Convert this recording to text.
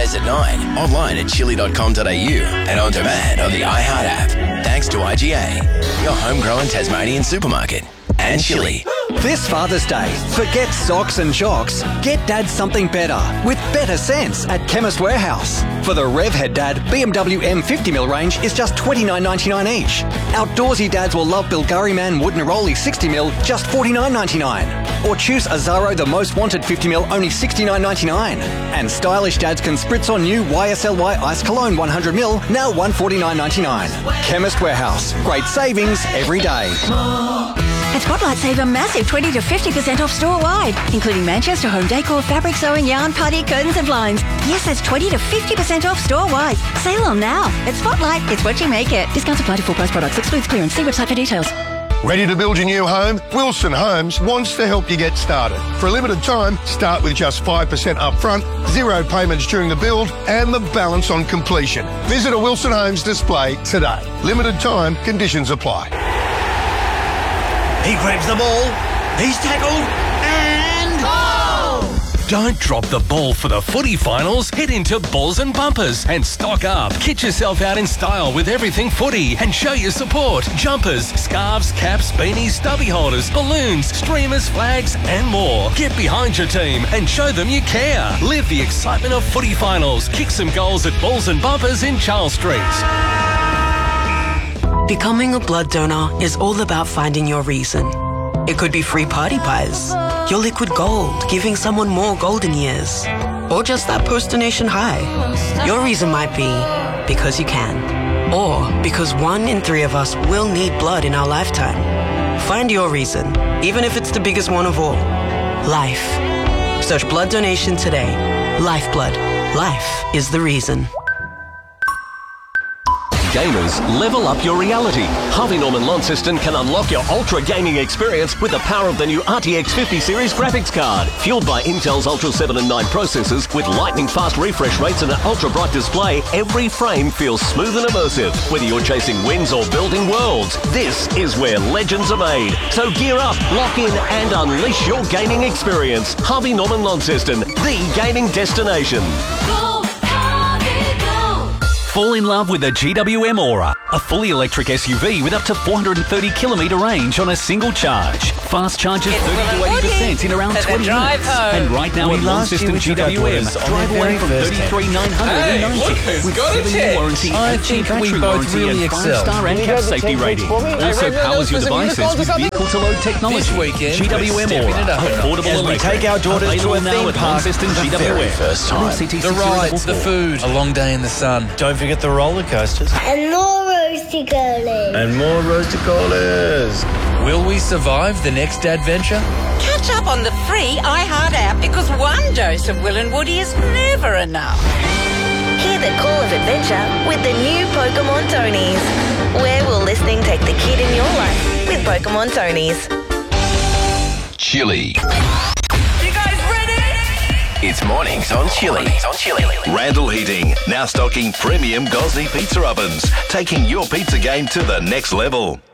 Weekdays at 9, online at chili.com.au and on demand on the iHeart app. Thanks to IGA, your homegrown Tasmanian supermarket. And Chili. This Father's Day, forget socks and jocks. Get Dad something better with better sense at Chemist Warehouse. For the Revhead Dad BMW M50mm range is just $29.99 each. Outdoorsy dads will love Bulgari Man Wood Neroli 60mm, just $49.99. Or choose Azaro the Most Wanted 50mm, only $69.99. And stylish dads can spritz on new YSLY Ice Cologne 100ml, now $149.99. Chemist Warehouse, great savings every day. At Spotlight, save a massive 20 to 50% off store-wide, including Manchester home decor, fabric sewing, yarn, putty, curtains and blinds. Yes, that's 20 to 50% off store-wide. Sale on now. At Spotlight, it's what you make it. Discounts apply to full-price products. Excludes clearance. See website for details. Ready to build your new home? Wilson Homes wants to help you get started. For a limited time, start with just 5% upfront, 0 payments during the build, and the balance on completion. Visit a Wilson Homes display today. Limited time, conditions apply. He grabs the ball, he's tackled, and... goal! Don't drop the ball for the footy finals. Head into Balls and Bumpers and stock up. Kit yourself out in style with everything footy and show your support. Jumpers, scarves, caps, beanies, stubby holders, balloons, streamers, flags and more. Get behind your team and show them you care. Live the excitement of footy finals. Kick some goals at Balls and Bumpers in Charles Street. Becoming a blood donor is all about finding your reason. It could be free party pies, your liquid gold, giving someone more golden years, or just that post-donation high. Your reason might be because you can, or because 1 in 3 of us will need blood in our lifetime. Find your reason, even if it's the biggest one of all. Life. Search blood donation today. Lifeblood. Life is the reason. Gamers, level up your reality. Harvey Norman Launceston can unlock your ultra gaming experience with the power of the new RTX 50 series graphics card. Fueled by Intel's Ultra 7 and 9 processors with lightning fast refresh rates and an ultra bright display, every frame feels smooth and immersive. Whether you're chasing wins or building worlds, this is where legends are made. So gear up, lock in and unleash your gaming experience. Harvey Norman Launceston, the gaming destination. Fall in love with the GWM Aura, a fully electric SUV with up to 430-kilometre range on a single charge. Fast charges 30 to 80% in around 20 minutes. And right now in Launceston GWM, drive away from $33,990 with 7-year warranty, 18 battery warranty and 5-star ANCAP safety rating. Also powers your devices with vehicle-to-load technology. GWM Aura, affordable electric. We take our daughters to a theme park for the very first time. The rides, the food, a long day in the sun. Don't forget the roller coasters. And more roasty curlies. And more roasty curlies. Will we survive the next adventure? Catch up on the free iHeart app because one dose of Will and Woody is never enough. Hear the call of adventure with the new Pokemon Tonies. Where will listening take the kid in your life with Pokemon Tonies? Chili. It's mornings on Chili. Randall Heating, now stocking premium Gosney pizza ovens, taking your pizza game to the next level.